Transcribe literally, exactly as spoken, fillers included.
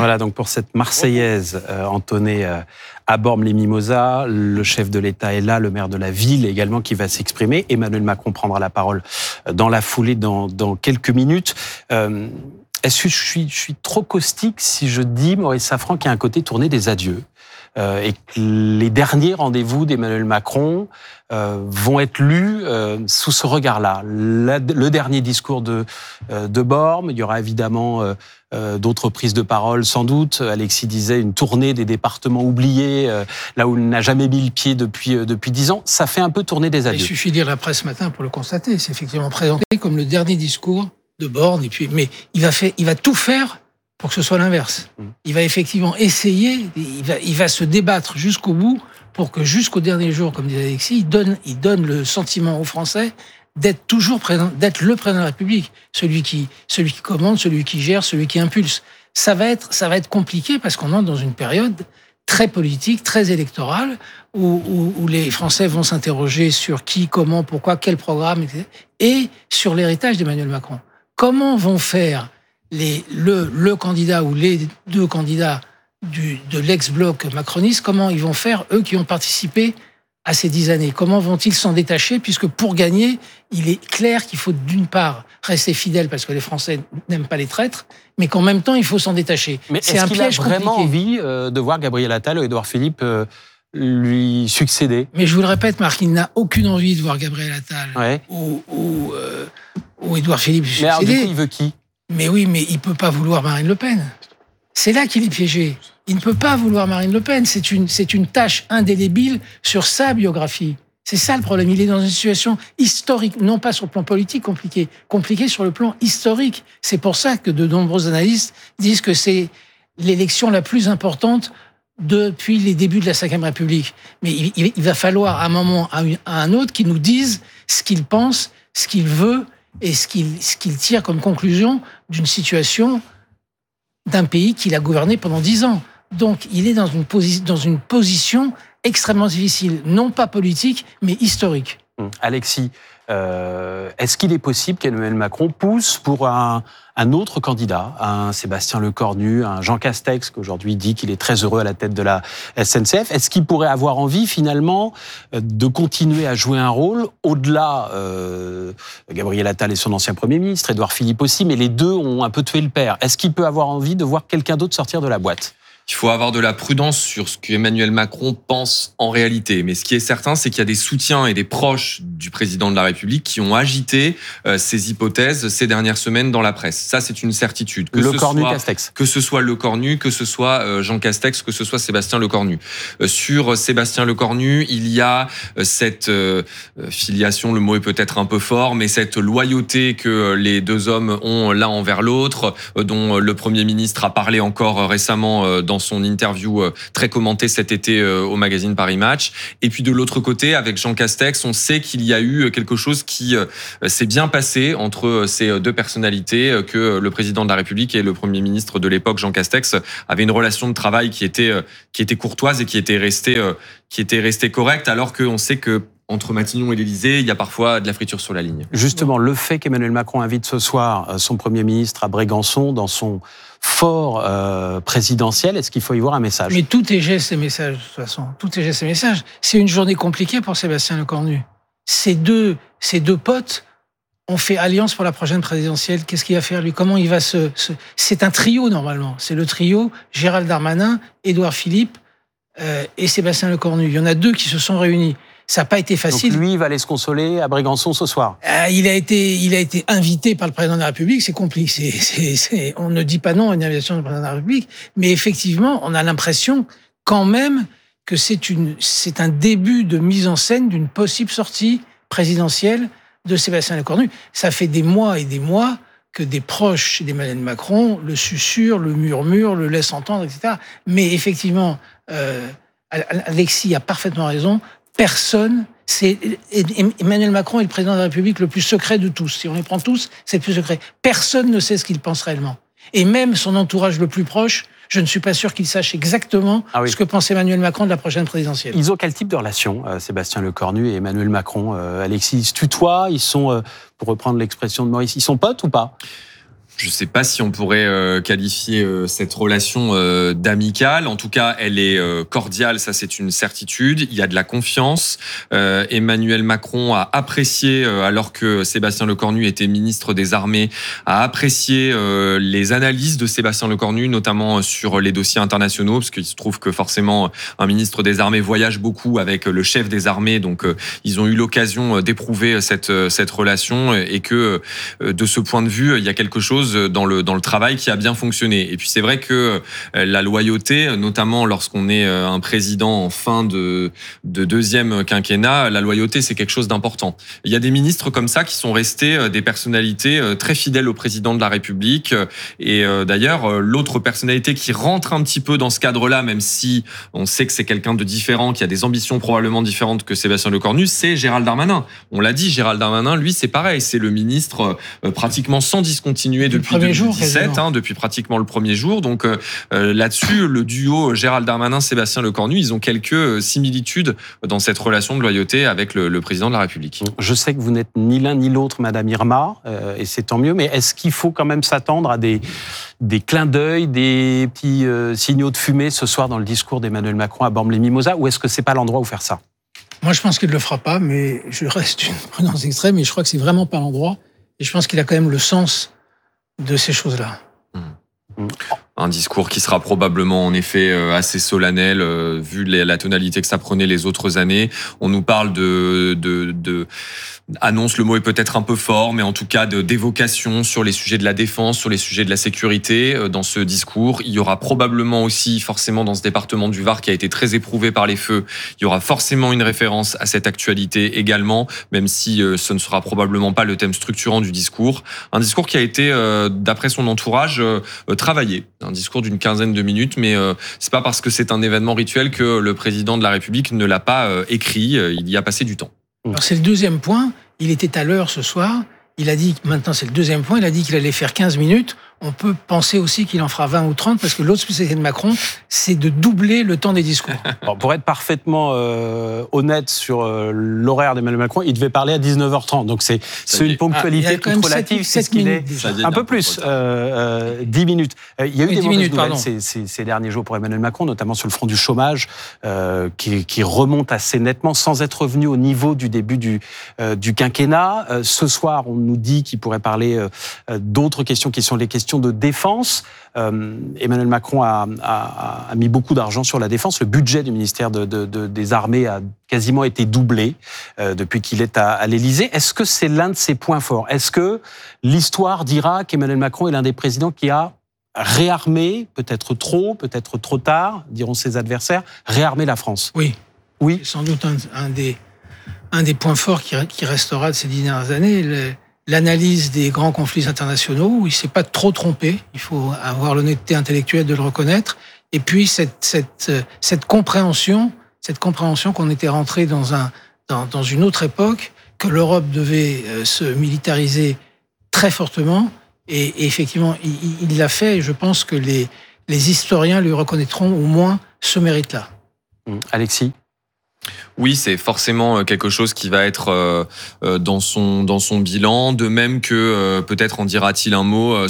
Voilà, donc pour cette Marseillaise euh, entonnée euh, à Bormes-les-Mimosas, le chef de l'État est là, le maire de la ville également qui va s'exprimer. Emmanuel Macron prendra la parole dans la foulée dans, dans quelques minutes. Euh, est-ce que je suis, je suis trop caustique si je dis, Maurice Safran, qu'il y a un côté tourné des adieux euh, et que les derniers rendez-vous d'Emmanuel Macron euh, vont être lus euh, sous ce regard-là. La, le dernier discours de, euh, de Bormes, il y aura évidemment euh, euh, d'autres prises de parole sans doute. Alexis disait une tournée des départements oubliés, euh, là où il n'a jamais mis le pied depuis, euh, depuis dix ans. Ça fait un peu tourner des adieux. Il suffit de lire la presse ce matin pour le constater. C'est effectivement présenté comme le dernier discours de Borne. Et puis, mais il va, faire, il va tout faire pour que ce soit l'inverse. Il va effectivement essayer, il va, il va se débattre jusqu'au bout pour que jusqu'au dernier jour, comme disait Alexis, il donne, il donne le sentiment aux Français d'être toujours présent, d'être le président de la République, celui qui, celui qui commande, celui qui gère, celui qui impulse. Ça va être, ça va être compliqué parce qu'on entre dans une période très politique, très électorale, où, où, où les Français vont s'interroger sur qui, comment, pourquoi, quel programme, et cetera, et sur l'héritage d'Emmanuel Macron. Comment vont faire les, le, le candidat ou les deux candidats du, de l'ex-bloc macroniste, comment ils vont faire, eux qui ont participé à ces dix années? Comment vont-ils s'en détacher? Puisque pour gagner, il est clair qu'il faut d'une part rester fidèle parce que les Français n'aiment pas les traîtres, mais qu'en même temps, il faut s'en détacher. Mais c'est est-ce un qu'il piège a vraiment compliqué. envie euh, de voir Gabriel Attal ou Édouard Philippe euh, lui succéder? Mais je vous le répète, Marc, il n'a aucune envie de voir Gabriel Attal ouais. ou, ou, euh, ou Édouard Philippe succéder. Mais alors, du coup, il veut qui? Mais oui, mais il peut pas vouloir Marine Le Pen. C'est là qu'il est piégé. Il ne peut pas vouloir Marine Le Pen. C'est une, c'est une tâche indélébile sur sa biographie. C'est ça le problème. Il est dans une situation historique, non pas sur le plan politique compliqué, compliqué sur le plan historique. C'est pour ça que de nombreux analystes disent que c'est l'élection la plus importante depuis les débuts de la cinquième République. Mais il, il va falloir à un moment, à un autre, qu'il nous dise ce qu'il pense, ce qu'il veut et ce qu'il, ce qu'il tire comme conclusion d'une situation d'un pays qu'il a gouverné pendant dix ans. Donc, il est dans une, posi- dans une position extrêmement difficile, non pas politique, mais historique. Alexis, euh, est-ce qu'il est possible qu'Emmanuel Macron pousse pour un, un autre candidat, un Sébastien Lecornu, un Jean Castex, qui aujourd'hui dit qu'il est très heureux à la tête de la S N C F? Est-ce qu'il pourrait avoir envie, finalement, de continuer à jouer un rôle au-delà euh, Gabriel Attal et son ancien Premier ministre, Édouard Philippe aussi, mais les deux ont un peu tué le père. Est-ce qu'il peut avoir envie de voir quelqu'un d'autre sortir de la boîte? Il faut avoir de la prudence sur ce qu'Emmanuel Macron pense en réalité. Mais ce qui est certain, c'est qu'il y a des soutiens et des proches du président de la République qui ont agité euh, ces hypothèses ces dernières semaines dans la presse. Ça, c'est une certitude. Que Lecornu, ce soit, Castex. Que ce soit Lecornu, que ce soit euh, Jean Castex, que ce soit Sébastien Lecornu. Euh, sur Sébastien Lecornu, il y a euh, cette euh, filiation, le mot est peut-être un peu fort, mais cette loyauté que les deux hommes ont l'un envers l'autre, euh, dont le Premier ministre a parlé encore récemment euh, dans son interview très commentée cet été au magazine Paris Match. Et puis de l'autre côté, avec Jean Castex, on sait qu'il y a eu quelque chose qui s'est bien passé entre ces deux personnalités, que le président de la République et le Premier ministre de l'époque, Jean Castex, avaient une relation de travail qui était, qui était courtoise et qui était restée, qui était restée correcte, alors qu'on sait que entre Matignon et l'Élysée, il y a parfois de la friture sur la ligne. Justement, le fait qu'Emmanuel Macron invite ce soir son Premier ministre à Brégançon dans son fort euh, présidentiel, est-ce qu'il faut y voir un message? Mais tout est geste et message, de toute façon. Tout est geste et message. C'est une journée compliquée pour Sébastien Lecornu. Ces deux, ces deux potes ont fait alliance pour la prochaine présidentielle. Qu'est-ce qu'il va faire, lui? Comment il va se, se... C'est un trio, normalement. C'est le trio Gérald Darmanin, Édouard Philippe euh, et Sébastien Lecornu. Il y en a deux qui se sont réunis. Ça n'a pas été facile. Donc lui, il va aller se consoler à Brégançon ce soir. Euh, il a été, il a été invité par le président de la République. C'est compliqué. C'est, c'est, c'est, on ne dit pas non à une invitation du président de la République, mais effectivement, on a l'impression quand même que c'est une, c'est un début de mise en scène d'une possible sortie présidentielle de Sébastien Lecornu. Ça fait des mois et des mois que des proches d'Emmanuel Macron le susurrent, le murmurent, le laissent entendre, et cetera. Mais effectivement, euh, Alexis a parfaitement raison. Personne, c'est Emmanuel Macron est le président de la République le plus secret de tous. Si on les prend tous, c'est le plus secret. Personne ne sait ce qu'il pense réellement. Et même son entourage le plus proche, je ne suis pas sûr qu'il sache exactement ah oui. ce que pense Emmanuel Macron de la prochaine présidentielle. Ils ont quel type de relation, euh, Sébastien Lecornu et Emmanuel Macron? euh, Alexis, ils se tutoient, ils sont, euh, pour reprendre l'expression de Maurice, ils sont potes ou pas? Je ne sais pas si on pourrait euh, qualifier euh, cette relation euh, d'amicale. En tout cas, elle est euh, cordiale, ça c'est une certitude. Il y a de la confiance. Euh, Emmanuel Macron a apprécié, euh, alors que Sébastien Lecornu était ministre des Armées, a apprécié euh, les analyses de Sébastien Lecornu, notamment sur les dossiers internationaux, parce qu'il se trouve que forcément un ministre des Armées voyage beaucoup avec le chef des armées, donc euh, ils ont eu l'occasion d'éprouver cette, cette relation et que euh, de ce point de vue, il y a quelque chose dans le dans le travail qui a bien fonctionné. Et puis c'est vrai que la loyauté, notamment lorsqu'on est un président en fin de de deuxième quinquennat, la loyauté c'est quelque chose d'important. Il y a des ministres comme ça qui sont restés des personnalités très fidèles au président de la République. Et d'ailleurs, l'autre personnalité qui rentre un petit peu dans ce cadre-là, même si on sait que c'est quelqu'un de différent, qui a des ambitions probablement différentes que Sébastien Lecornu, c'est Gérald Darmanin. On l'a dit, Gérald Darmanin, lui, c'est pareil, c'est le ministre pratiquement sans discontinuer depuis Depuis deux mille dix-sept, hein, depuis pratiquement le premier jour. Donc euh, là-dessus, le duo Gérald Darmanin-Sébastien Lecornu, ils ont quelques similitudes dans cette relation de loyauté avec le, le président de la République. Je sais que vous n'êtes ni l'un ni l'autre, Madame Irma, euh, et c'est tant mieux, mais est-ce qu'il faut quand même s'attendre à des, des clins d'œil, des petits euh, signaux de fumée ce soir dans le discours d'Emmanuel Macron à Bormes-les-Mimosas, ou est-ce que c'est pas l'endroit où faire ça? Moi, je pense qu'il ne le fera pas, mais je reste une prudence extrême, et je crois que c'est vraiment pas l'endroit. Et je pense qu'il a quand même le sens de ces choses-là. Mmh. Un discours qui sera probablement en effet assez solennel vu la tonalité que ça prenait les autres années. On nous parle de, de, de annonce, le mot est peut-être un peu fort, mais en tout cas de d'évocation sur les sujets de la défense, sur les sujets de la sécurité. Dans ce discours, il y aura probablement aussi, forcément dans ce département du Var qui a été très éprouvé par les feux, il y aura forcément une référence à cette actualité également, même si ce ne sera probablement pas le thème structurant du discours. Un discours qui a été, d'après son entourage, travaillé. Un discours d'une quinzaine de minutes, mais euh, c'est pas parce que c'est un événement rituel que le président de la République ne l'a pas euh, écrit. Il y a passé du temps. Alors c'est le deuxième point. Il était à l'heure ce soir. Il a dit, maintenant c'est le deuxième point, il a dit qu'il allait faire quinze minutes. On peut penser aussi qu'il en fera vingt ou trente, parce que l'autre spécialité de Macron, c'est de doubler le temps des discours. Bon, pour être parfaitement euh, honnête sur euh, l'horaire d'Emmanuel Macron, il devait parler à dix-neuf heures trente. Donc c'est, c'est une ponctualité ah, toute relative, c'est ce qu'il est. Un peu plus, euh, euh, dix minutes. Euh, il y a eu oui, des mauvaises minutes, nouvelles ces, ces, ces derniers jours pour Emmanuel Macron, notamment sur le front du chômage, euh, qui, qui remonte assez nettement, sans être revenu au niveau du début du, euh, du quinquennat. Euh, ce soir, on nous dit qu'il pourrait parler euh, d'autres questions qui sont les questions de défense. Euh, Emmanuel Macron a, a, a mis beaucoup d'argent sur la défense. Le budget du ministère de, de, de, des Armées a quasiment été doublé euh, depuis qu'il est à, à l'Élysée. Est-ce que c'est l'un de ses points forts? Est-ce que l'histoire dira qu'Emmanuel Macron est l'un des présidents qui a réarmé, peut-être trop, peut-être trop tard, diront ses adversaires, réarmé la France? Oui. Oui. C'est sans doute un, un, des, un des points forts qui, qui restera de ces dix dernières années. Le, L'analyse des grands conflits internationaux, où il ne s'est pas trop trompé, il faut avoir l'honnêteté intellectuelle de le reconnaître, et puis cette, cette, cette compréhension, cette compréhension qu'on était rentré dans, un, dans, dans une autre époque, que l'Europe devait se militariser très fortement, et, et effectivement, il, il l'a fait, et je pense que les, les historiens lui reconnaîtront au moins ce mérite-là. Alexis ? Oui, c'est forcément quelque chose qui va être dans son dans son bilan, de même que peut-être en dira-t-il un mot